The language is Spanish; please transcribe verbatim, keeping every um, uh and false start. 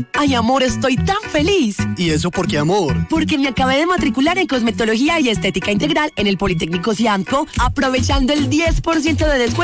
Ay, amor, estoy tan feliz. ¿Y eso por qué, amor? Porque me acabé de matricular en Cosmetología y Estética Integral en el Politécnico Ciamco, aprovechando el diez por ciento de descuento